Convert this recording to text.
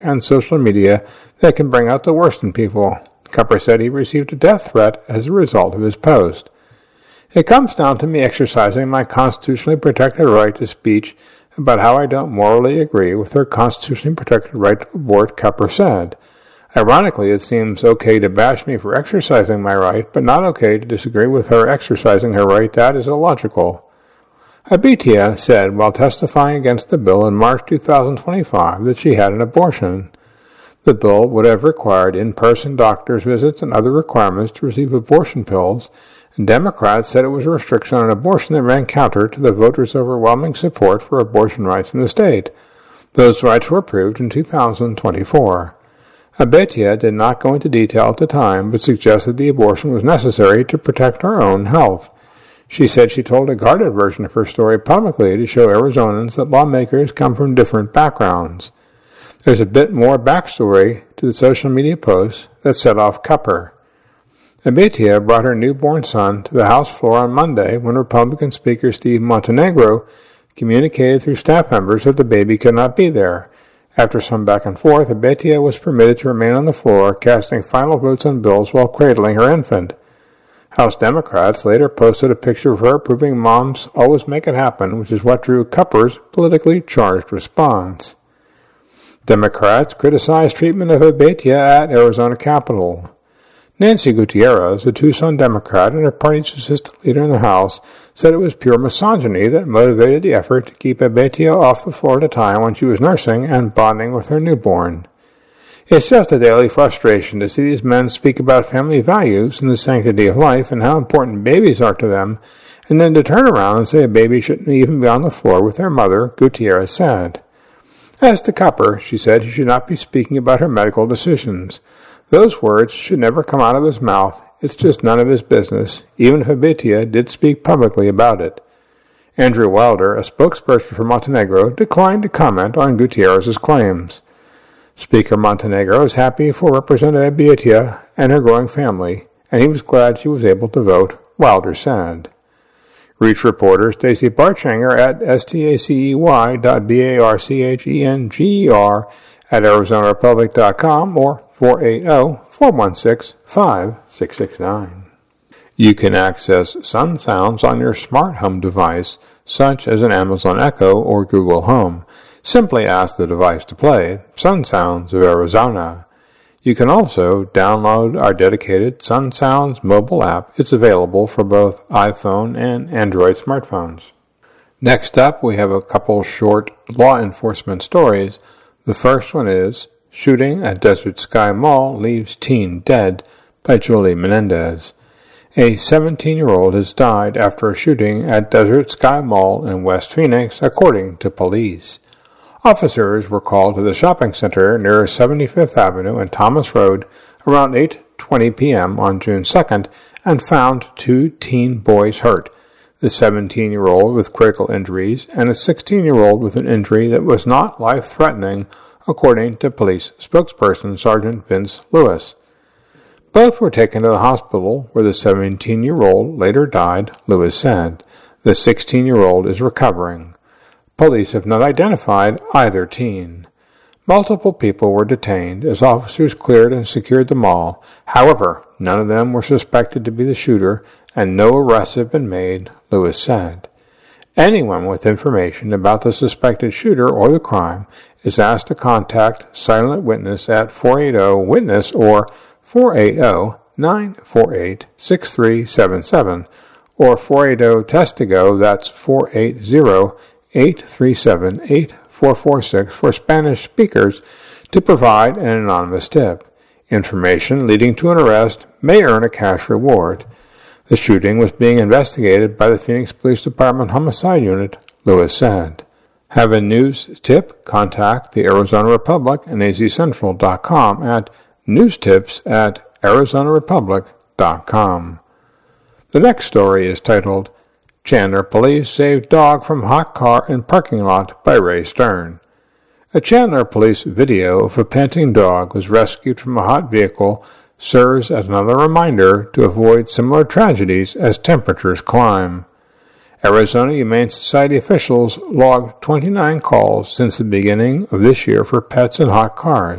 and social media that can bring out the worst in people. Cupper said he received a death threat as a result of his post. It comes down to me exercising my constitutionally protected right to speech about how I don't morally agree with her constitutionally protected right to abort, Cupper said. Ironically, it seems okay to bash me for exercising my right, but not okay to disagree with her exercising her right. That is illogical. Abitia said while testifying against the bill in March 2025 that she had an abortion. The bill would have required in-person doctor's visits and other requirements to receive abortion pills, and Democrats said it was a restriction on abortion that ran counter to the voters' overwhelming support for abortion rights in the state. Those rights were approved in 2024. Abitia did not go into detail at the time, but suggested the abortion was necessary to protect our own health. She said she told a guarded version of her story publicly to show Arizonans that lawmakers come from different backgrounds. There's a bit more backstory to the social media posts that set off Cupper. Abitia brought her newborn son to the House floor on Monday when Republican Speaker Steve Montenegro communicated through staff members that the baby could not be there. After some back and forth, Abitia was permitted to remain on the floor, casting final votes on bills while cradling her infant. House Democrats later posted a picture of her approving Moms Always Make It Happen, which is what drew Cupper's politically charged response. Democrats criticized treatment of Abitia at Arizona Capitol. Nancy Gutierrez, a Tucson Democrat and her party's assistant leader in the House, said it was pure misogyny that motivated the effort to keep Abitia off the floor at a time when she was nursing and bonding with her newborn. It's just a daily frustration to see these men speak about family values and the sanctity of life and how important babies are to them, and then to turn around and say a baby shouldn't even be on the floor with their mother, Gutierrez said. As to Cupper, she said he should not be speaking about her medical decisions. Those words should never come out of his mouth. It's just none of his business, even if Abitia did speak publicly about it. Andrew Wilder, a spokesperson for Montenegro, declined to comment on Gutierrez's claims. Speaker Montenegro is happy for Representative Abitia and her growing family, and he was glad she was able to vote, Wilder said. Reach reporter Stacey Barchanger at stacey.barchenger@arizonarepublic.com or 480-416-5669. You can access Sun Sounds on your smart home device, such as an Amazon Echo or Google Home. Simply ask the device to play Sun Sounds of Arizona. You can also download our dedicated Sun Sounds mobile app. It's available for both iPhone and Android smartphones. Next up, we have a couple short law enforcement stories. The first one is Shooting at Desert Sky Mall Leaves Teen Dead by Julie Menendez. A 17-year-old has died after a shooting at Desert Sky Mall in West Phoenix, according to police. Officers were called to the shopping center near 75th Avenue and Thomas Road around 8:20 p.m. on June 2nd and found two teen boys hurt, the 17-year-old with critical injuries and a 16-year-old with an injury that was not life-threatening, according to police spokesperson Sergeant Vince Lewis. Both were taken to the hospital, where the 17-year-old later died, Lewis said. The 16-year-old is recovering. Police have not identified either teen. Multiple people were detained as officers cleared and secured the mall. However, none of them were suspected to be the shooter, and no arrests have been made, Lewis said. Anyone with information about the suspected shooter or the crime is asked to contact Silent Witness at 480-WITNESS or 480-948-6377 or 480-TESTIGO, that's 480-837-8446 for Spanish speakers to provide an anonymous tip. Information leading to an arrest may earn a cash reward. The shooting was being investigated by the Phoenix Police Department Homicide Unit, Lewis said. Have a news tip? Contact the Arizona Republic and azcentral.com at newstips@arizonarepublic.com. The next story is titled, Chandler Police Save Dog from Hot Car in Parking Lot by Ray Stern. A Chandler Police video of a panting dog was rescued from a hot vehicle serves as another reminder to avoid similar tragedies as temperatures climb. Arizona Humane Society officials logged 29 calls since the beginning of this year for pets in hot cars.